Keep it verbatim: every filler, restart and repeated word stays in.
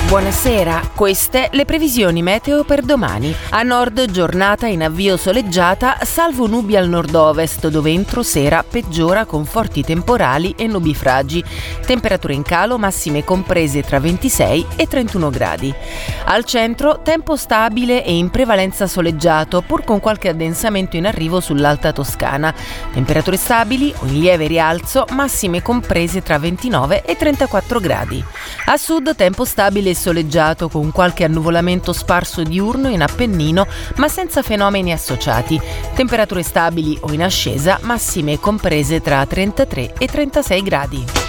Buonasera, queste le previsioni meteo per domani. A nord giornata in avvio soleggiata, salvo nubi al nord-ovest, dove entro sera peggiora con forti temporali e nubifragi. Temperature in calo, massime comprese tra ventisei e trentuno gradi. Al centro tempo stabile e in prevalenza soleggiato, pur con qualche addensamento in arrivo sull'Alta Toscana. Temperature stabili o in lieve rialzo, massime comprese tra ventinove e trentaquattro gradi. A sud tempo stabile e soleggiato con qualche annuvolamento sparso diurno in Appennino, ma senza fenomeni associati. Temperature stabili o in ascesa, massime comprese tra trentatré e trentasei gradi.